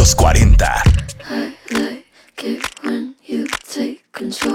Los 40. I like it when you take control.